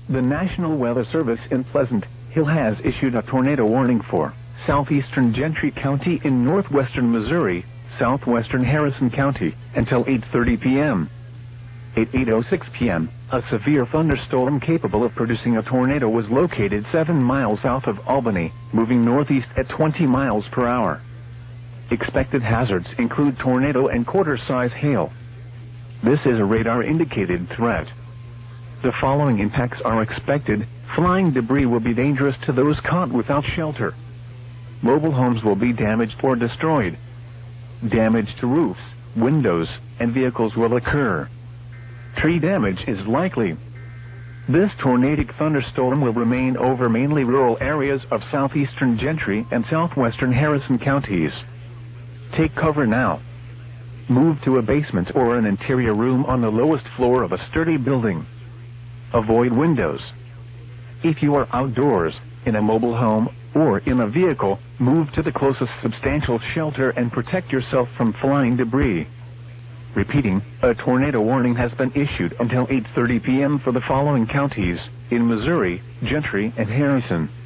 The National Weather Service in Pleasant Hill has issued a tornado warning for southeastern Gentry County in northwestern Missouri, southwestern Harrison County, until 8:30 p.m. At 8:06 p.m., a severe thunderstorm capable of producing a tornado was located 7 miles south of Albany, moving northeast at 20 miles per hour. Expected hazards include tornado and quarter-size hail. This is a radar-indicated threat. The following impacts are expected. Flying debris will be dangerous to those caught without shelter. Mobile homes will be damaged or destroyed. Damage to roofs, windows, and vehicles will occur. Tree damage is likely. This tornadic thunderstorm will remain over mainly rural areas of southeastern Gentry and southwestern Harrison counties. Take cover now. Move to a basement or an interior room on the lowest floor of a sturdy building. Avoid windows. If you are outdoors, in a mobile home, or in a vehicle, move to the closest substantial shelter and protect yourself from flying debris. Repeating, a tornado warning has been issued until 8:30 p.m. for the following counties, in Missouri, Gentry, and Harrison.